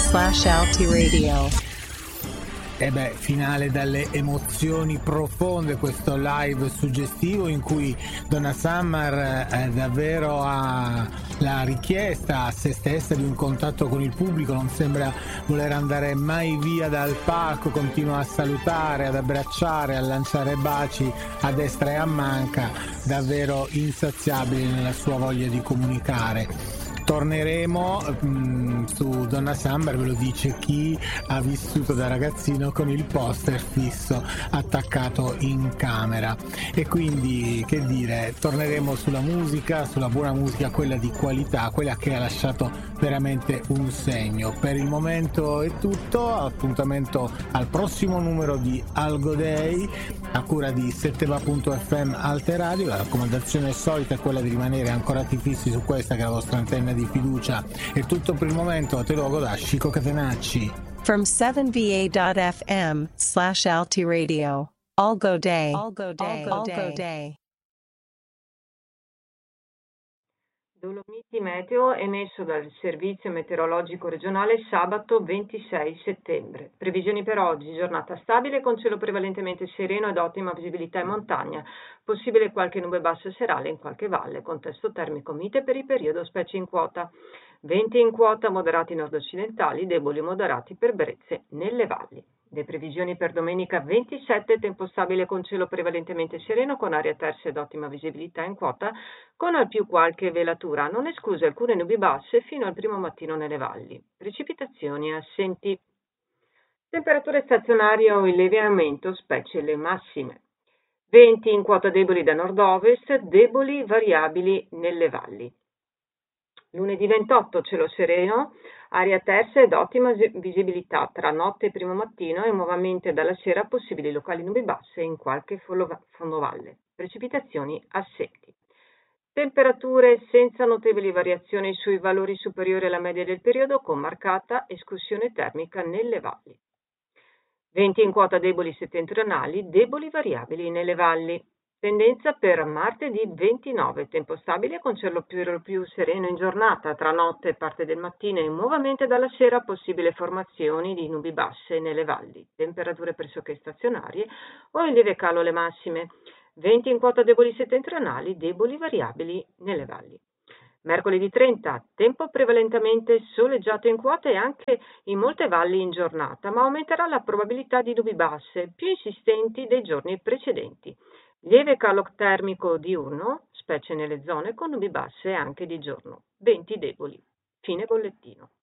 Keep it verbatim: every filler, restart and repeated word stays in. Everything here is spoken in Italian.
slash Alti Radio. E beh, finale dalle emozioni profonde, questo live suggestivo in cui Donna Summer eh, davvero ha la richiesta a se stessa di un contatto con il pubblico, non sembra voler andare mai via dal palco, continua a salutare, ad abbracciare, a lanciare baci a destra e a manca, davvero insaziabile nella sua voglia di comunicare. Torneremo mh, su Donna Summer, ve lo dice chi ha vissuto da ragazzino con il poster fisso attaccato in camera. E quindi, che dire, torneremo sulla musica, sulla buona musica, quella di qualità, quella che ha lasciato veramente un segno. Per il momento è tutto, appuntamento al prossimo numero di Algo Day a cura di setteva punto effe emme Alte Radio. La raccomandazione solita è quella di rimanere ancorati fissi su questa che è la vostra antenna di fiducia. È tutto per il momento, a te luogo da Chico Catenacci. From seven V A dot F M slash Alti Radio. Algo Day. Algo Day. Algo Day. Dolomiti Meteo emesso dal Servizio Meteorologico Regionale sabato ventisei settembre. Previsioni per oggi: giornata stabile con cielo prevalentemente sereno ed ottima visibilità in montagna, possibile qualche nube bassa serale in qualche valle, contesto termico mite per il periodo, specie in quota. Venti in quota moderati nord-occidentali, deboli moderati per brezze nelle valli. Le previsioni per domenica ventisette, tempo stabile con cielo prevalentemente sereno, con aria tersa ed ottima visibilità in quota, con al più qualche velatura, non escluse alcune nubi basse fino al primo mattino nelle valli. Precipitazioni assenti. Temperature stazionarie o in lieve aumento, specie le massime. venti in quota deboli da nord-ovest, deboli variabili nelle valli. Lunedì ventotto, cielo sereno, aria tersa ed ottima visibilità tra notte e primo mattino e nuovamente dalla sera possibili locali nubi basse in qualche fondovalle. Precipitazioni assenti. Temperature senza notevoli variazioni sui valori superiori alla media del periodo, con marcata escursione termica nelle valli. venti in quota deboli settentrionali, deboli variabili nelle valli. Tendenza per martedì ventinove, tempo stabile con cielo più, più sereno in giornata, tra notte e parte del mattino e nuovamente dalla sera possibile formazioni di nubi basse nelle valli. Temperature pressoché stazionarie o in lieve calo le massime. venti in quota deboli settentrionali, deboli variabili nelle valli. Mercoledì trenta, tempo prevalentemente soleggiato in quota e anche in molte valli in giornata, ma aumenterà la probabilità di nubi basse, più insistenti dei giorni precedenti. Lieve calo termico diurno, specie nelle zone con nubi basse anche di giorno. Venti deboli. Fine bollettino.